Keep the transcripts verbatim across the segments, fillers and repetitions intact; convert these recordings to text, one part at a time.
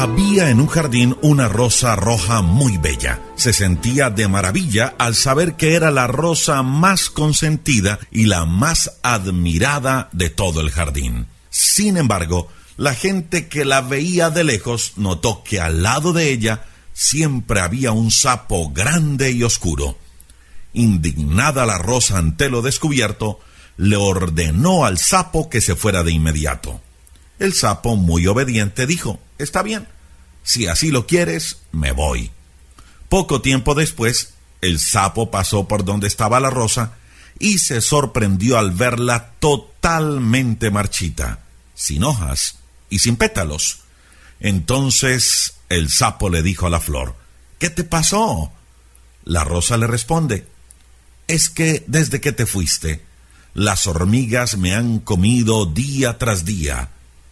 Había en un jardín una rosa roja muy bella. Se sentía de maravilla al saber que era la rosa más consentida y la más admirada de todo el jardín. Sin embargo, la gente que la veía de lejos notó que al lado de ella siempre había un sapo grande y oscuro. Indignada la rosa ante lo descubierto, le ordenó al sapo que se fuera de inmediato. El sapo, muy obediente, dijo: «Está bien, si así lo quieres, me voy». Poco tiempo después, el sapo pasó por donde estaba la rosa y se sorprendió al verla totalmente marchita, sin hojas y sin pétalos. Entonces el sapo le dijo a la flor: «¿Qué te pasó?». La rosa le responde: «Es que desde que te fuiste, las hormigas me han comido día tras día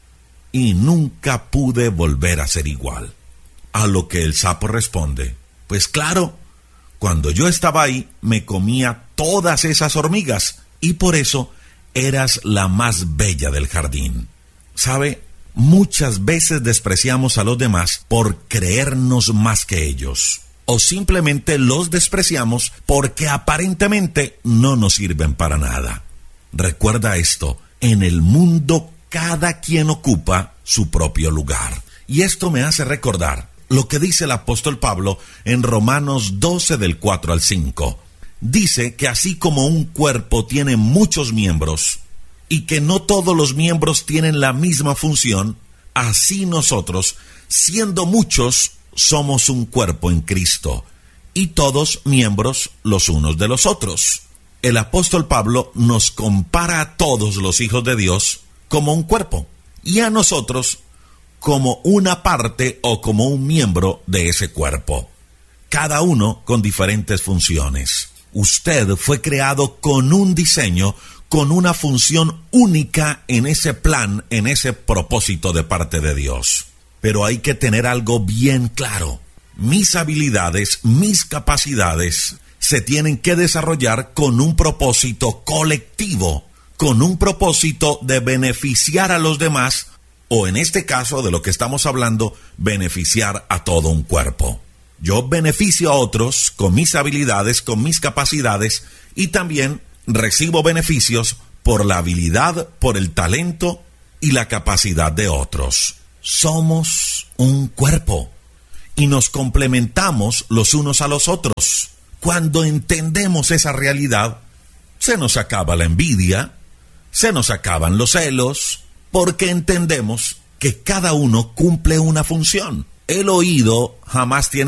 y nunca pude volver a ser igual». A lo que el sapo responde: «Pues claro, cuando yo estaba ahí me comía todas esas hormigas y por eso eras la más bella del jardín». ¿Sabe? Muchas veces despreciamos a los demás por creernos más que ellos, o simplemente los despreciamos porque aparentemente no nos sirven para nada. Recuerda esto: en el mundo cada quien ocupa su propio lugar. Y esto me hace recordar lo que dice el apóstol Pablo en Romanos doce del cuatro al cinco. Dice que así como un cuerpo tiene muchos miembros y que no todos los miembros tienen la misma función, así nosotros, siendo muchos, somos un cuerpo en Cristo y todos miembros los unos de los otros. El apóstol Pablo nos compara a todos los hijos de Dios como un cuerpo y a nosotros como una parte o como un miembro de ese cuerpo, cada uno con diferentes funciones. Usted fue creado con un diseño, con una función única en ese plan, en ese propósito de parte de Dios. Pero hay que tener algo bien claro: mis habilidades, mis capacidades se tienen que desarrollar con un propósito colectivo, con un propósito de beneficiar a los demás, o en este caso de lo que estamos hablando, beneficiar a todo un cuerpo. Yo beneficio a otros con mis habilidades, con mis capacidades, y también recibo beneficios por la habilidad, por el talento y la capacidad de otros. Somos un cuerpo y nos complementamos los unos a los otros. Cuando entendemos esa realidad, se nos acaba la envidia, se nos acaban los celos, porque entendemos que cada uno cumple una función. El oído jamás tiene